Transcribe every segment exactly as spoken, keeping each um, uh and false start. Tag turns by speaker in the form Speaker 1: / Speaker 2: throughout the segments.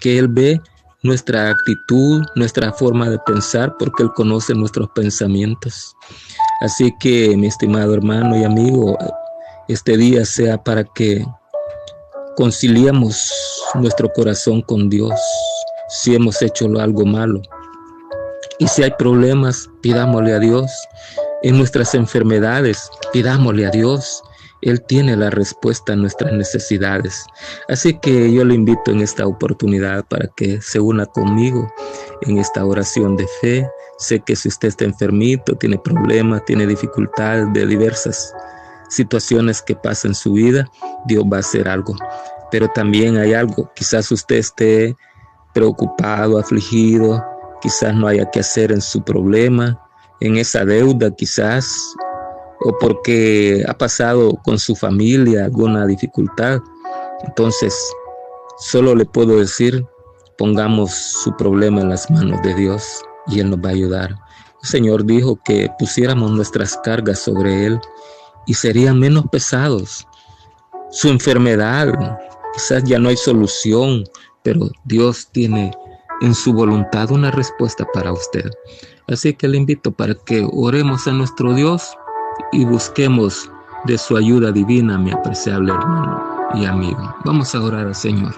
Speaker 1: que Él ve nuestra actitud, nuestra forma de pensar, porque Él conoce nuestros pensamientos. Así que, mi estimado hermano y amigo, este día sea para que conciliemos nuestro corazón con Dios si hemos hecho algo malo. Y si hay problemas, pidámosle a Dios. En nuestras enfermedades, pidámosle a Dios. Él tiene la respuesta a nuestras necesidades. Así que yo le invito en esta oportunidad para que se una conmigo en esta oración de fe. Sé que si usted está enfermito, tiene problemas, tiene dificultades de diversas situaciones que pasan en su vida, Dios va a hacer algo. Pero también hay algo, quizás usted esté preocupado, afligido, quizás no haya qué hacer en su problema, en esa deuda quizás, o porque ha pasado con su familia alguna dificultad. Entonces, solo le puedo decir, pongamos su problema en las manos de Dios y Él nos va a ayudar. El Señor dijo que pusiéramos nuestras cargas sobre Él y serían menos pesados. Su enfermedad, quizás ya no hay solución, pero Dios tiene en su voluntad una respuesta para usted. Así que le invito para que oremos a nuestro Dios y busquemos de su ayuda divina, mi apreciable hermano y amigo. Vamos a orar al Señor.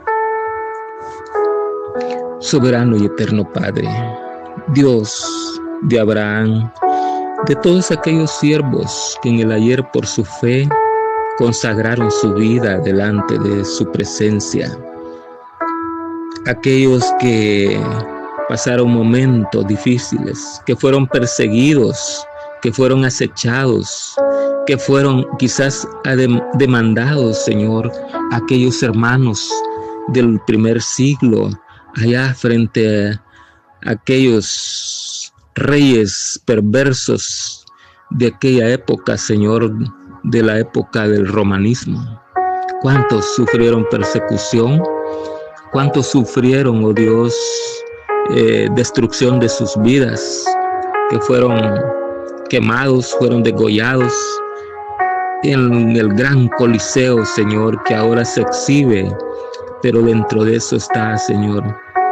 Speaker 1: Soberano y eterno Padre, Dios de Abraham, de todos aquellos siervos que en el ayer por su fe consagraron su vida delante de su presencia, aquellos que pasaron momentos difíciles, que fueron perseguidos, que fueron acechados, que fueron quizás demandados, Señor, aquellos hermanos del primer siglo, allá frente a aquellos reyes perversos de aquella época, Señor, de la época del romanismo. ¿Cuántos sufrieron persecución? ¿Cuántos sufrieron, oh Dios, eh, destrucción de sus vidas? Que fueron quemados, fueron degollados en el gran coliseo, Señor, que ahora se exhibe, pero dentro de eso está, Señor,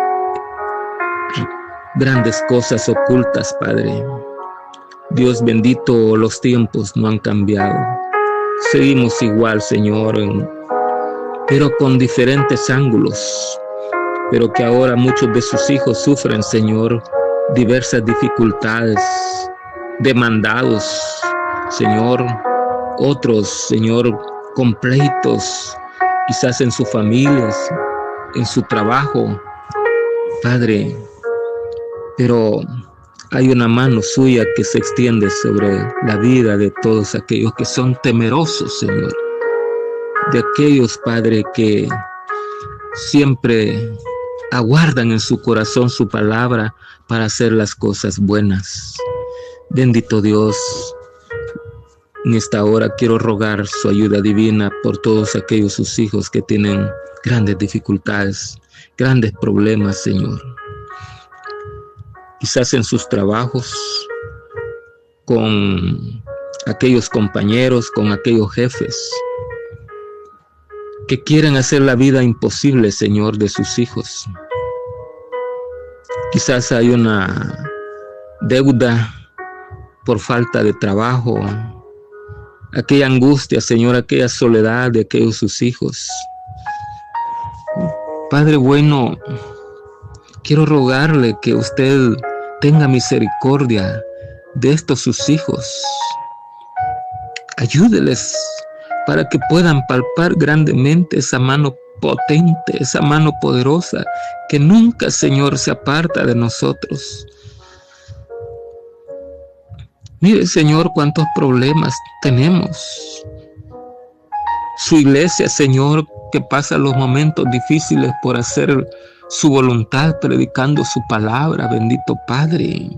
Speaker 1: grandes cosas ocultas, Padre. Dios bendito, los tiempos no han cambiado. Seguimos igual, Señor, en, pero con diferentes ángulos. Pero que ahora muchos de sus hijos sufren, Señor, diversas dificultades, demandados, Señor. Otros, Señor, con pleitos, quizás en sus familias, en su trabajo, Padre. Pero hay una mano suya que se extiende sobre la vida de todos aquellos que son temerosos, Señor. De aquellos, Padre, que siempre aguardan en su corazón su palabra para hacer las cosas buenas. Bendito Dios, en esta hora quiero rogar su ayuda divina por todos aquellos sus hijos que tienen grandes dificultades, grandes problemas, Señor. Quizás en sus trabajos, con aquellos compañeros, con aquellos jefes, que quieren hacer la vida imposible, Señor, de sus hijos. Quizás hay una deuda por falta de trabajo, aquella angustia, Señor, aquella soledad de aquellos sus hijos. Padre bueno, quiero rogarle que usted tenga misericordia de estos sus hijos. Ayúdeles para que puedan palpar grandemente esa mano potente, esa mano poderosa, que nunca, Señor, se aparta de nosotros. Mire, Señor, cuántos problemas tenemos. Su iglesia, Señor, que pasa los momentos difíciles por hacer su voluntad, predicando su palabra, bendito Padre.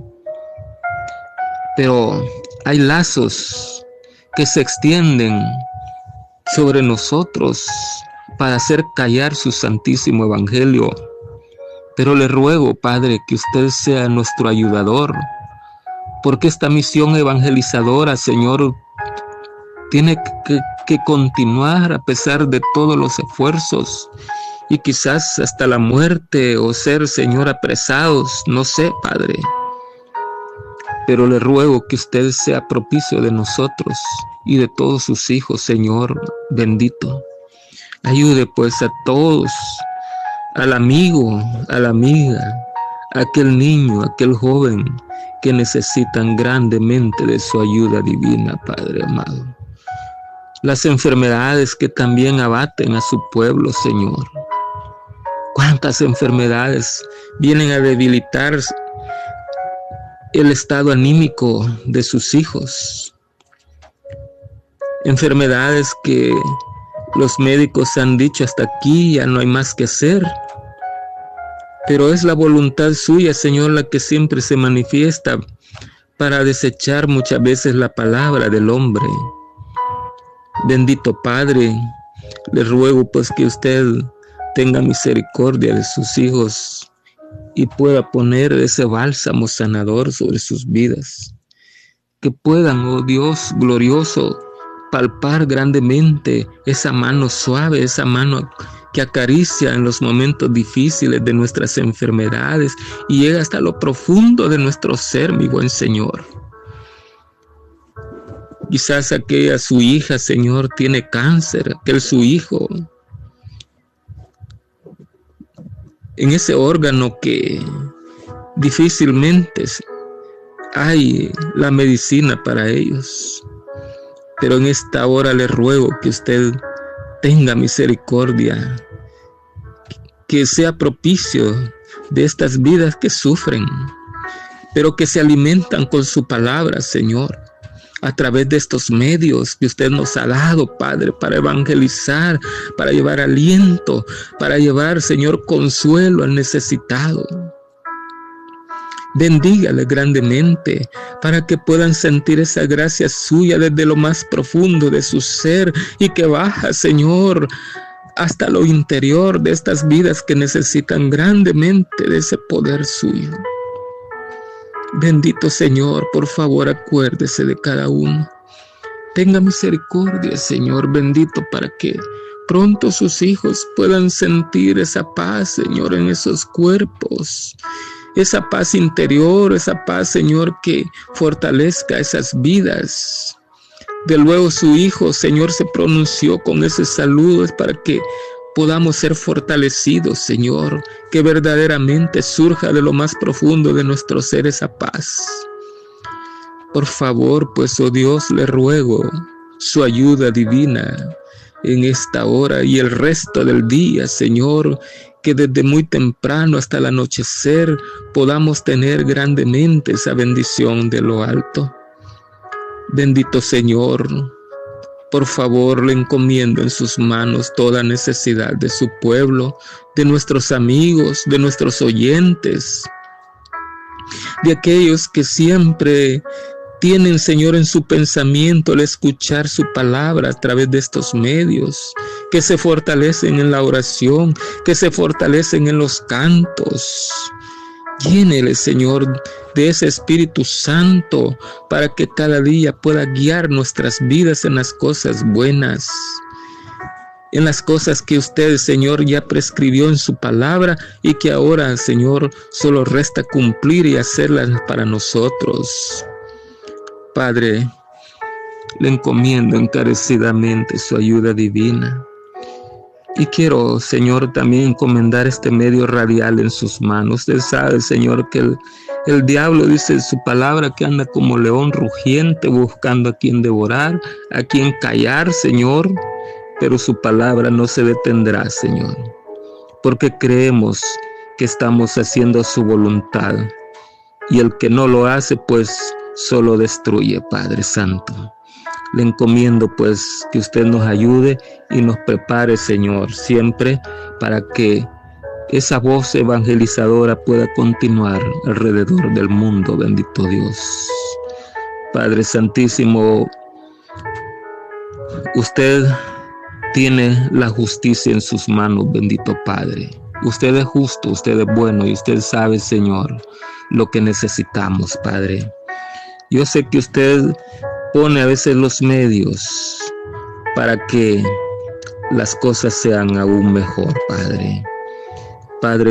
Speaker 1: Pero hay lazos que se extienden sobre nosotros para hacer callar su santísimo evangelio. Pero le ruego, Padre, que usted sea nuestro ayudador, porque esta misión evangelizadora, Señor, tiene que, que continuar a pesar de todos los esfuerzos y quizás hasta la muerte o ser, Señor, apresados, no sé, Padre. Pero le ruego que usted sea propicio de nosotros y de todos sus hijos, Señor bendito. Ayude pues a todos, al amigo, a la amiga, a aquel niño, a aquel joven que necesitan grandemente de su ayuda divina, Padre amado. Las enfermedades que también abaten a su pueblo, Señor. ¿Cuántas enfermedades vienen a debilitar el estado anímico de sus hijos? Enfermedades que los médicos han dicho hasta aquí ya no hay más que hacer. Pero es la voluntad suya, Señor, la que siempre se manifiesta para desechar muchas veces la palabra del hombre. Bendito Padre, le ruego pues que usted tenga misericordia de sus hijos y pueda poner ese bálsamo sanador sobre sus vidas. Que puedan, oh Dios glorioso, palpar grandemente esa mano suave, esa mano que acaricia en los momentos difíciles de nuestras enfermedades y llega hasta lo profundo de nuestro ser, mi buen Señor. Quizás aquella su hija, Señor, tiene cáncer, aquel su hijo, en ese órgano que difícilmente hay la medicina para ellos. Pero en esta hora le ruego que usted tenga misericordia, que sea propicio de estas vidas que sufren, pero que se alimentan con su palabra, Señor, a través de estos medios que usted nos ha dado, Padre, para evangelizar, para llevar aliento, para llevar, Señor, consuelo al necesitado. Bendígale grandemente para que puedan sentir esa gracia suya desde lo más profundo de su ser y que baja, Señor, hasta lo interior de estas vidas que necesitan grandemente de ese poder suyo. Bendito Señor, por favor acuérdese de cada uno. Tenga misericordia, Señor bendito, para que pronto sus hijos puedan sentir esa paz, Señor, en esos cuerpos. Esa paz interior, esa paz, Señor, que fortalezca esas vidas. De luego su Hijo, Señor, se pronunció con ese saludo para que podamos ser fortalecidos, Señor, que verdaderamente surja de lo más profundo de nuestro ser esa paz. Por favor, pues, oh Dios, le ruego su ayuda divina en esta hora y el resto del día, Señor, que desde muy temprano hasta el anochecer podamos tener grandemente esa bendición de lo alto. Bendito Señor, por favor le encomiendo en sus manos toda necesidad de su pueblo, de nuestros amigos, de nuestros oyentes, de aquellos que siempre tienen, Señor, en su pensamiento el escuchar su palabra a través de estos medios, que se fortalecen en la oración, que se fortalecen en los cantos. Llénele, Señor, de ese Espíritu Santo para que cada día pueda guiar nuestras vidas en las cosas buenas, en las cosas que usted, Señor, ya prescribió en su palabra y que ahora, Señor, solo resta cumplir y hacerlas para nosotros. Padre, le encomiendo encarecidamente su ayuda divina. Y quiero, Señor, también encomendar este medio radial en sus manos. Usted sabe, Señor, que el, el diablo dice en su palabra que anda como león rugiente buscando a quien devorar, a quien callar, Señor. Pero su palabra no se detendrá, Señor, porque creemos que estamos haciendo su voluntad. Y el que no lo hace, pues, solo destruye, Padre Santo. Le encomiendo pues que usted nos ayude y nos prepare, Señor, siempre para que esa voz evangelizadora pueda continuar alrededor del mundo, bendito Dios. Padre Santísimo, usted tiene la justicia en sus manos, bendito Padre. Usted es justo, usted es bueno y usted sabe, Señor, lo que necesitamos, Padre. Yo sé que usted pone a veces los medios para que las cosas sean aún mejor, Padre. Padre